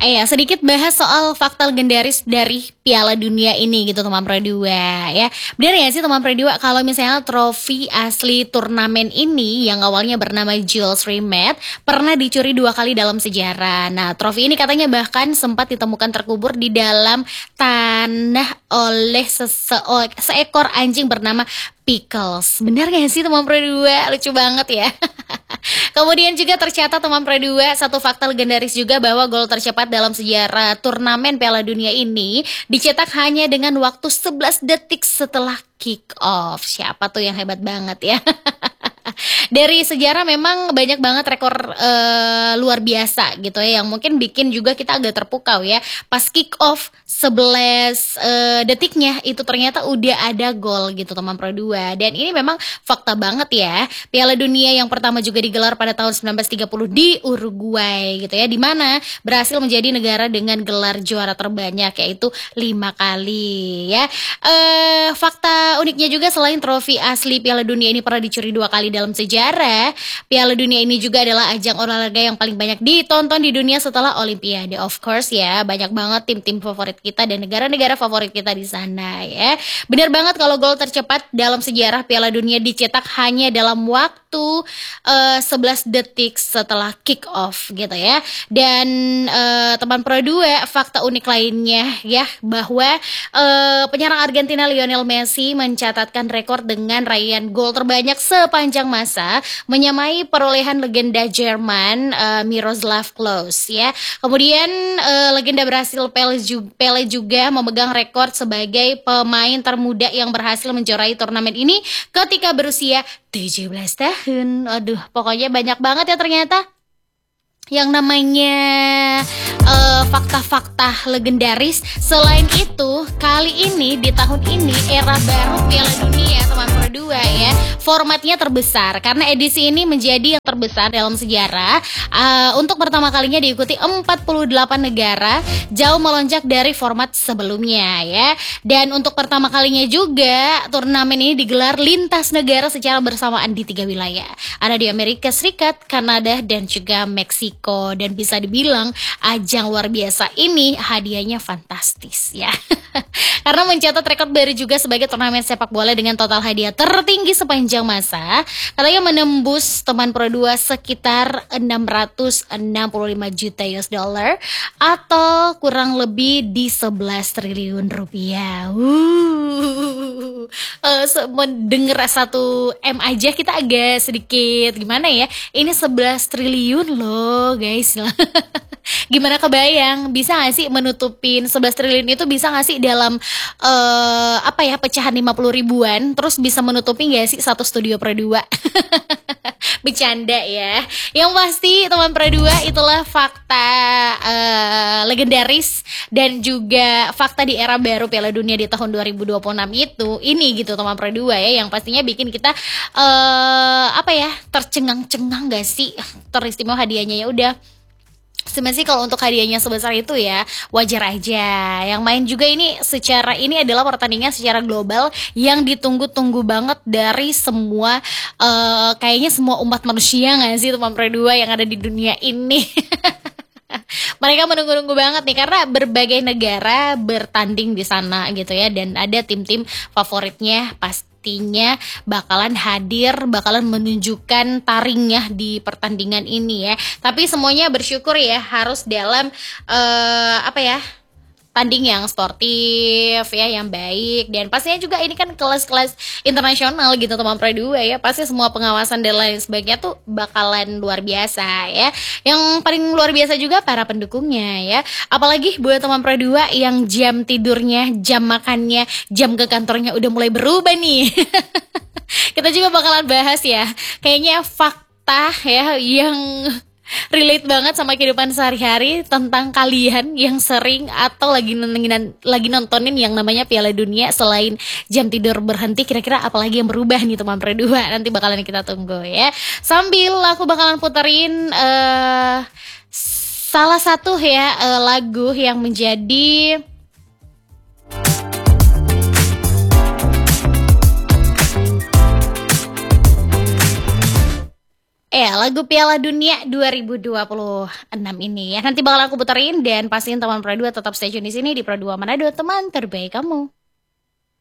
Sedikit bahas soal fakta legendaris dari Piala Dunia ini gitu teman Pro 2 ya. Benar ya sih teman Pro 2 kalau misalnya trofi asli turnamen ini yang awalnya bernama Jules Rimet pernah dicuri 2 kali dalam sejarah. Nah, trofi ini katanya bahkan sempat ditemukan terkubur di dalam tanah oleh seekor anjing bernama Pickles. Benar gak sih teman Pro 2? Lucu banget ya. Kemudian juga tercatat teman Pro 2 satu fakta legendaris juga bahwa gol tercepat dalam sejarah turnamen Piala Dunia ini dicetak hanya dengan waktu 11 detik setelah kick off. Siapa tuh yang hebat banget ya? Dari sejarah memang banyak banget rekor luar biasa gitu ya yang mungkin bikin juga kita agak terpukau ya. Pas kick off 11 detiknya itu ternyata udah ada gol gitu teman Pro 2. Dan ini memang fakta banget ya. Piala Dunia yang pertama juga digelar pada tahun 1930 di Uruguay gitu ya, di mana berhasil menjadi negara dengan gelar juara terbanyak yaitu 5 kali ya. Fakta uniknya juga selain trofi asli Piala Dunia ini pernah dicuri 2 kali dalam sejarah, Piala Dunia ini juga adalah ajang olahraga yang paling banyak ditonton di dunia setelah Olimpiade. Of course ya, banyak banget tim-tim favorit kita dan negara-negara favorit kita di sana ya. Benar banget kalau gol tercepat dalam sejarah Piala Dunia dicetak hanya dalam waktu 11 detik setelah kick off gitu ya. Dan teman Pro 2 fakta unik lainnya ya bahwa penyerang Argentina Lionel Messi mencatatkan rekor dengan raihan gol terbanyak sepanjang masa, menyamai perolehan legenda Jerman Miroslav Klose ya. Kemudian legenda Brasil Pele juga memegang rekor sebagai pemain termuda yang berhasil menjuarai turnamen ini ketika berusia 17 tahun. Aduh, pokoknya banyak banget ya ternyata yang namanya fakta-fakta legendaris. Selain itu, kali ini di tahun ini era baru Piala Dunia teman Pro 2 ya, formatnya terbesar karena edisi ini menjadi yang terbesar dalam sejarah. Untuk pertama kalinya diikuti 48 negara, jauh melonjak dari format sebelumnya ya. Dan untuk pertama kalinya juga turnamen ini digelar lintas negara secara bersamaan di 3 wilayah. Ada di Amerika Serikat, Kanada, dan juga Meksiko. Dan bisa dibilang ajang luar biasa ini hadiahnya fantastis ya. Karena mencatat rekor baru juga sebagai turnamen sepak bola dengan total hadiah tertinggi sepanjang masa. Katanya menembus teman Pro 2 sekitar 665 juta US dollar atau kurang lebih di 11 triliun rupiah. Mendengar 1 M aja kita agak sedikit gimana ya. Ini 11 triliun loh guys. Gimana kebayang bisa gak sih menutupin 11 triliun itu, bisa gak sih dalam pecahan 50 ribuan terus bisa menutupi gak sih satu studio Pro 2? Bercanda ya. Yang pasti teman Pro 2 itulah fakta legendaris dan juga fakta di era baru Piala Dunia di tahun 2026 itu. Ini gitu teman Pro 2 ya, yang pastinya bikin kita tercengang-cengang gak sih? Teristimewa hadiahnya ya udah. Sebenarnya sih kalau untuk hadiahnya sebesar itu ya wajar aja. Yang main juga ini adalah pertandingan secara global yang ditunggu-tunggu banget dari semua kayaknya semua umat manusia nggak sih teman Pro 2 yang ada di dunia ini. Mereka menunggu-nunggu banget nih karena berbagai negara bertanding di sana gitu ya, dan ada tim-tim favoritnya pastinya bakalan hadir, bakalan menunjukkan taringnya di pertandingan ini ya. Tapi semuanya bersyukur ya harus dalam tanding yang sportif ya, yang baik, dan pastinya juga ini kan kelas-kelas internasional gitu teman Pro 2 ya. Pasti semua pengawasan dan lain sebagainya tuh bakalan luar biasa ya. Yang paling luar biasa juga para pendukungnya ya. Apalagi buat teman Pro 2 yang jam tidurnya, jam makannya, jam ke kantornya udah mulai berubah nih. Kita juga bakalan bahas ya. Kayaknya fakta ya yang relate banget sama kehidupan sehari-hari tentang kalian yang sering atau lagi nontonin yang namanya Piala Dunia. Selain jam tidur berhenti, kira-kira apalagi yang berubah nih teman Pro 2? Nanti bakalan kita tunggu ya. Sambil aku bakalan puterin salah satu ya lagu yang menjadi Lagu Piala Dunia 2026 ini ya. Nanti bakal aku puterin dan pastiin teman Pro 2 tetap stay tune di sini di Pro 2 Manado, teman terbaik kamu.